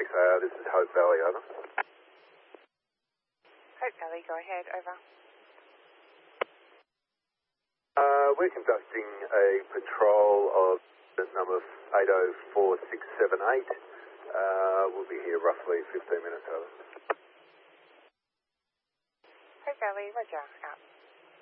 XAR, this is Hope Valley, over. Hope Valley, go ahead, over. We're conducting a patrol of number 804678. We'll be here roughly 15 minutes, over. Hope Valley, roger, out.